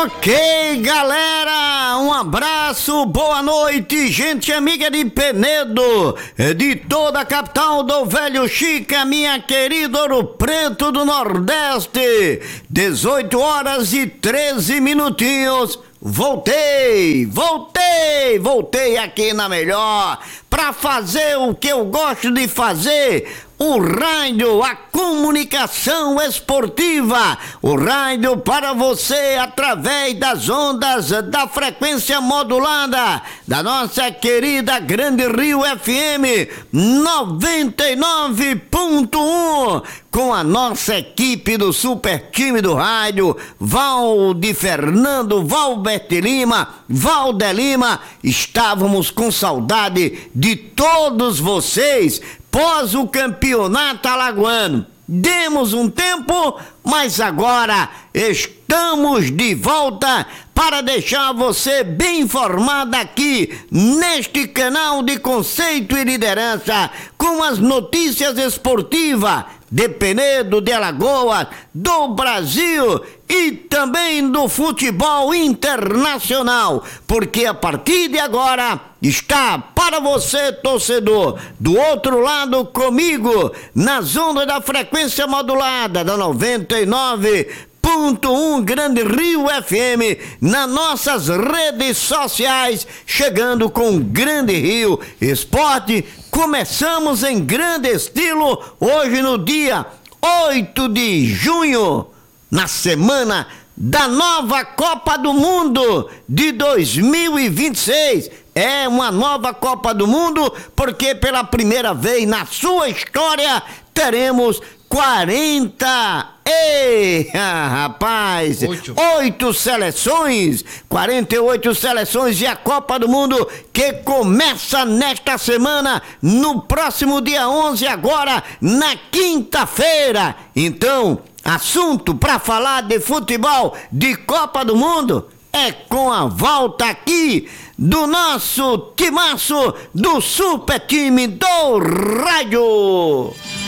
Ok, galera, um abraço, boa noite, gente amiga de Penedo, de toda a capital do Velho Chica, minha querida Ouro Preto do Nordeste, 18 horas e 13 minutinhos. Voltei aqui na melhor, pra fazer o que eu gosto de fazer, o rádio, a comunicação esportiva, o rádio para você através das ondas da frequência modulada da nossa querida Grande Rio FM 99.1, com a nossa equipe do super time do rádio, Valde Fernando, Valberto Lima, Valder Lima. Estávamos com saudade de todos vocês pós o campeonato alagoano. Demos um tempo, mas agora estamos de volta para deixar você bem informado aqui neste canal de Conceito e Liderança, com as notícias esportivas de Penedo, de Alagoas, do Brasil e também do futebol internacional, porque a partir de agora está para você, torcedor, do outro lado comigo, nas ondas da frequência modulada da 99.1 Grande Rio FM, nas nossas redes sociais, chegando com Grande Rio Esporte. Começamos em grande estilo hoje no dia 8 de junho, na semana da nova Copa do Mundo de 2026. É uma nova Copa do Mundo porque pela primeira vez na sua história teremos 8 seleções, 48 seleções, e a Copa do Mundo que começa nesta semana, no próximo dia 11, agora na quinta-feira. Então, assunto para falar de futebol, de Copa do Mundo, é com a volta aqui do nosso timaço, do super time do rádio.